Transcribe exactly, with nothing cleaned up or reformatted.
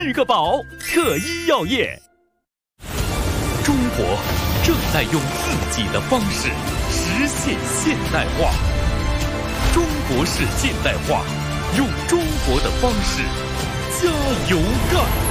日个宝特医药业。中国正在用自己的方式实现现代化。中国式现代化，用中国的方式加油干！